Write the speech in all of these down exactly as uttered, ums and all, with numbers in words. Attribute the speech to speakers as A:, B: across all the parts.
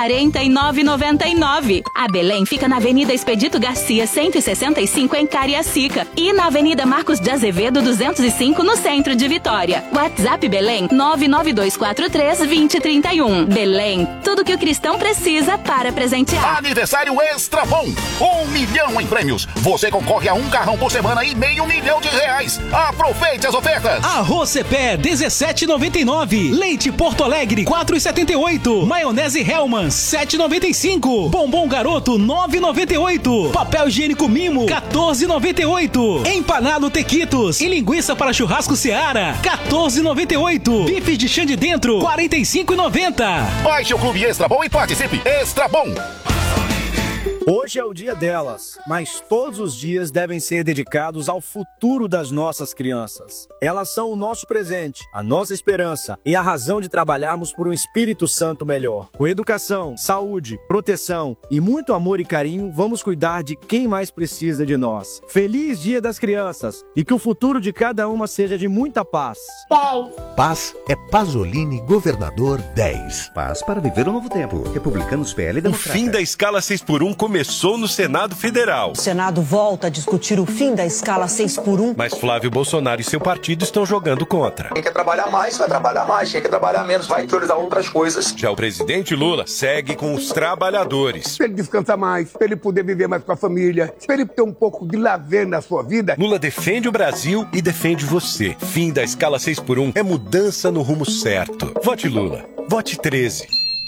A: quarenta e nove reais e noventa e nove centavos. A Belém fica na Avenida Expedito Garcia, cento e sessenta e cinco, em Cariacica, e na Avenida Marcos de Azevedo, duzentos e cinco, no centro de Vitória. WhatsApp Belém nove nove dois quatro três, dois zero três um. Belém, tudo que o cristão precisa para presentear.
B: Aniversário Extra Bom, um milhão em prêmios. Você concorre a um carrão por semana e meio milhão de reais. Aproveite as ofertas.
C: Arroz Cepé dezessete reais e noventa e nove centavos. Leite Porto Alegre quatro reais e setenta e oito centavos. Maionese Hellmann's sete reais e noventa e cinco centavos. Bombom Garoto nove reais e noventa e oito centavos. Papel higiênico Mimo quatorze reais e noventa e oito centavos. Empanado Tequitos e linguiça para churrasco Seara quatorze reais e noventa e oito centavos. Bife de chã de dentro quarenta e cinco reais e noventa centavos.
B: Baixe o Clube Extra Bom e participe. Extra Bom.
D: Hoje é o dia delas, mas todos os dias devem ser dedicados ao futuro das nossas crianças. Elas são o nosso presente, a nossa esperança e a razão de trabalharmos por um Espírito Santo melhor. Com educação, saúde, proteção e muito amor e carinho, vamos cuidar de quem mais precisa de nós. Feliz Dia das Crianças e que o futuro de cada uma seja de muita paz.
E: dez.
F: Paz é Pasolini, governador dez.
G: Paz para viver um novo tempo. Republicanos, P L e
H: O
G: Democrata.
H: fim da escala seis por um começou no Senado Federal.
I: O Senado volta a discutir o fim da escala seis por um.
H: Mas Flávio Bolsonaro e seu partido estão jogando contra.
J: Quem quer trabalhar mais, vai trabalhar mais. Quem quer trabalhar menos, vai priorizar outras coisas.
H: Já o presidente Lula segue com os trabalhadores.
K: Para ele descansar mais, para ele poder viver mais com a família, para ele ter um pouco de lazer na sua vida.
H: Lula defende o Brasil e defende você. Fim da escala seis por um é mudança no rumo certo. Vote Lula. Vote treze.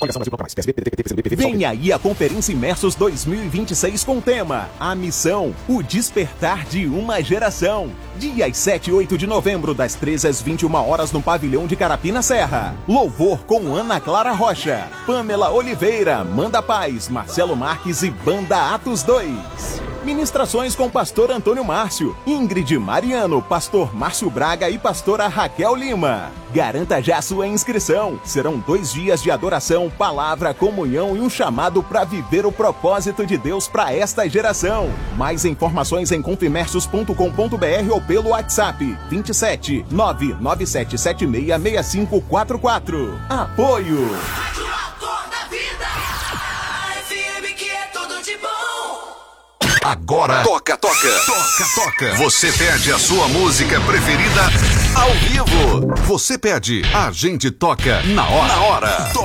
L: Vem aí a Conferência Imersos dois mil e vinte e seis com o tema A Missão, o Despertar de uma Geração. Dias sete e oito de novembro, das treze às vinte e uma horas, no pavilhão de Carapina Serra. Louvor com Ana Clara Rocha, Pamela Oliveira, Manda Paz, Marcelo Marques e Banda Atos dois. Ministrações com pastor Antônio Márcio, Ingrid Mariano, pastor Márcio Braga e pastora Raquel Lima. Garanta já sua inscrição. Serão dois dias de adoração, palavra, comunhão e um chamado para viver o propósito de Deus para esta geração. Mais informações em confimersos ponto com ponto br ou pelo WhatsApp vinte e sete, nove nove sete sete seis, seis cinco quatro quatro. Apoio.
M: Agora, toca, toca, toca, toca. Você pede a sua música preferida ao vivo. Você pede, a gente toca na hora. Na hora.